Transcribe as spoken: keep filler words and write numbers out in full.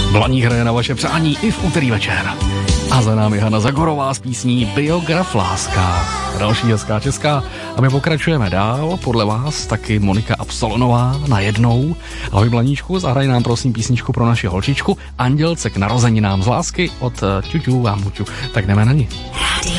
Blaník hraje na vaše přání i v úterý večer. A za námi Hana Zagorová s písní Biograf láska. Další hezká česká. A my pokračujeme dál. Podle vás taky Monika Absolonová najednou. Ahoj Blaníčku, zahraj nám prosím písničku pro naši holčičku Andělce k narozeninám z lásky od Ťuťu a Muťu. Tak jdeme na ní.